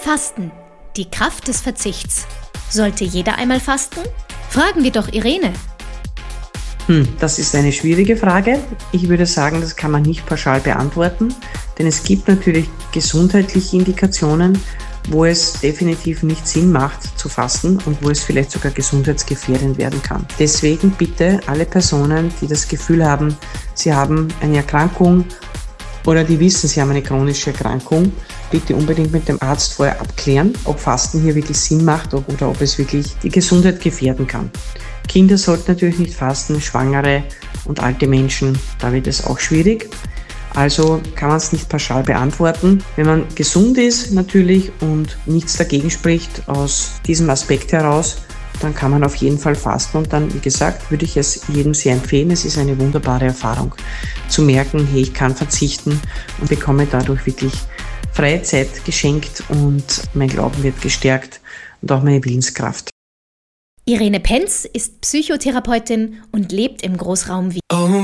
Fasten. Die Kraft des Verzichts. Sollte jeder einmal fasten? Fragen wir doch Irene. Das ist eine schwierige Frage. Ich würde sagen, das kann man nicht pauschal beantworten, denn es gibt natürlich gesundheitliche Indikationen, wo es definitiv nicht Sinn macht zu fasten und wo es vielleicht sogar gesundheitsgefährdend werden kann. Deswegen bitte alle Personen, die das Gefühl haben, sie haben eine Erkrankung oder die wissen, sie haben eine chronische Erkrankung, bitte unbedingt mit dem Arzt vorher abklären, ob Fasten hier wirklich Sinn macht oder ob es wirklich die Gesundheit gefährden kann. Kinder sollten natürlich nicht fasten, Schwangere und alte Menschen, da wird es auch schwierig. Also kann man es nicht pauschal beantworten. Wenn man gesund ist natürlich und nichts dagegen spricht aus diesem Aspekt heraus, dann kann man auf jeden Fall fasten und dann, wie gesagt, würde ich es jedem sehr empfehlen. Es ist eine wunderbare Erfahrung zu merken, hey, ich kann verzichten und bekomme dadurch wirklich freie Zeit geschenkt und mein Glauben wird gestärkt und auch meine Willenskraft. Irene Penz ist Psychotherapeutin und lebt im Großraum Wien.